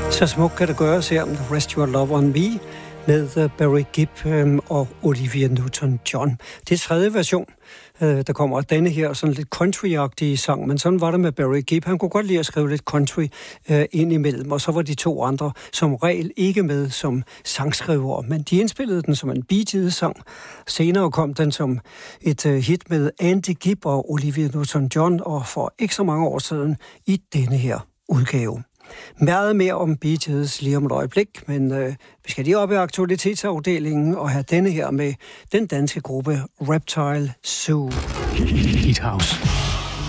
Så smukt kan det gøres her med Rest Your Love on Me med Barry Gibb og Olivia Newton-John. Det er tredje version, der kommer af denne her sådan lidt country-agtige sang, men sådan var det med Barry Gibb. Han kunne godt lide at skrive lidt country ind imellem, og så var de to andre som regel ikke med som sangskrivere, men de indspillede den som en Bee Gees-sang. Senere kom den som et hit med Andy Gibb og Olivia Newton-John, og for ikke så mange år siden i denne her udgave. Meget mere om Bee Gees lige om et øjeblik, men vi skal lige op i aktualitetsafdelingen og have denne her med den danske gruppe Reptile Zoo. Hit House.